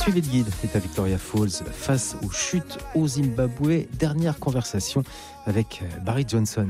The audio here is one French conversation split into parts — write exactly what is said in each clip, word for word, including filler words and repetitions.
Suivez le guide, c'est à Victoria Falls, face aux chutes au Zimbabwe. Dernière conversation avec Barry Johnson.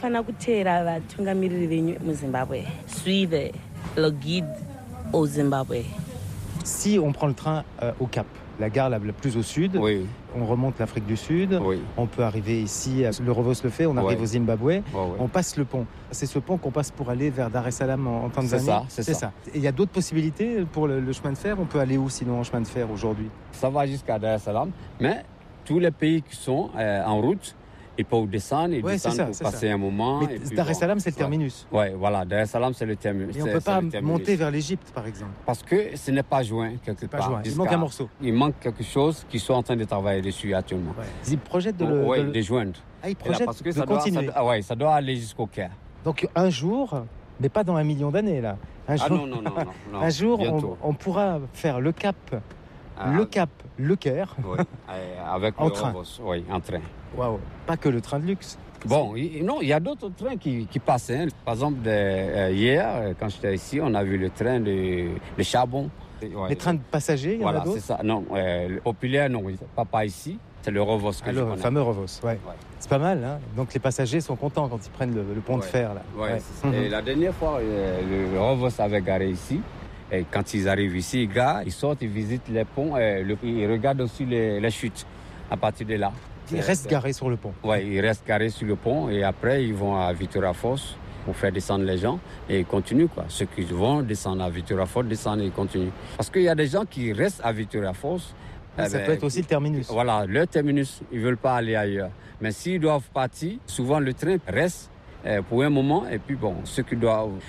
Suivez le guide au Zimbabwe. Si on prend le train euh, au Cap, la gare la, la plus au sud, oui. On remonte l'Afrique du Sud, oui. On peut arriver ici, le Revos le fait, on arrive oui. au Zimbabwe, oui, oui. On passe le pont. C'est ce pont qu'on passe pour aller vers Dar es Salaam en, en Tanzanie. C'est ça, c'est, c'est ça. ça. Et il y a d'autres possibilités pour le, le chemin de fer. On peut aller où sinon en chemin de fer aujourd'hui? Ça va jusqu'à Dar es Salaam, mais tous les pays qui sont euh, en route, ils peuvent descendre, ils ouais, descendent ça, pour passer ça. un moment. Mais et Dar es Salaam, c'est le terminus. Oui, ouais, voilà, Dar es Salaam, c'est le terminus. Et on ne peut pas monter vers l'Égypte, par exemple. Parce que ce n'est pas joint quelque pas part. Joint. Il manque un morceau. Il manque quelque chose qu'ils sont en train de travailler dessus actuellement. Ouais. Ils projettent de le... Oui, de, le... de joindre. Ah, ils projettent parce que de ça continuer. Doit, ça, ah ouais, ça doit aller jusqu'au Caire. Donc un jour, mais pas dans un million d'années, là. Un ah jour, non, non, non, non, non. un jour on, on pourra faire le Cap, ah, le Cap, le Caire. Oui, avec en le train. Revos, oui, en train. Waouh, pas que le train de luxe. Bon, il, non, il y a d'autres trains qui, qui passent. Hein. Par exemple, de, euh, hier, quand j'étais ici, on a vu le train de, de charbon. Ouais, Les trains de passagers, il y voilà, en a d'autres? C'est ça. Non, euh, le populaire, non, pas, pas ici. C'est le Revos que Alors, je le fameux Revos, ouais. ouais. C'est pas mal, hein. Donc les passagers sont contents quand ils prennent le, le pont ouais. de fer, là. Ouais, ouais. C'est ça. Mm-hmm. Et la dernière fois, euh, le, le Revos avait garé ici. Et quand ils arrivent ici, ils garent, ils sortent, ils visitent les ponts, et le, ils regardent aussi les, les chutes à partir de là. Ils restent garés sur le pont. Oui, ils restent garés sur le pont et après ils vont à Victoria Falls pour faire descendre les gens et ils continuent quoi. Ceux qui vont descendre à Victoria Falls descendent et ils continuent. Parce qu'il y a des gens qui restent à Victoria Falls. Ça eh ben, peut être aussi le terminus. Voilà, leur terminus, ils ne veulent pas aller ailleurs. Mais s'ils doivent partir, souvent le train reste pour un moment et puis bon, ceux qui doivent